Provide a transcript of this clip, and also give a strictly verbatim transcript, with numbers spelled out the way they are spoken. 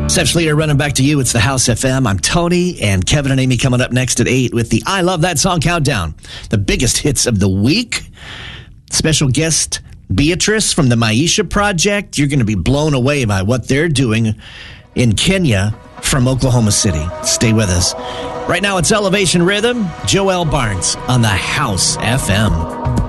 Steps Leader running back to you. It's the House F M. I'm Tony, and Kevin and Amy coming up next at eight with the I Love That Song Countdown. The biggest hits of the week. Special guest Beatrice from the Maisha Project. You're going to be blown away by what they're doing in Kenya from Oklahoma City. Stay with us. Right now it's Elevation Rhythm. Joel Barnes on the House F M.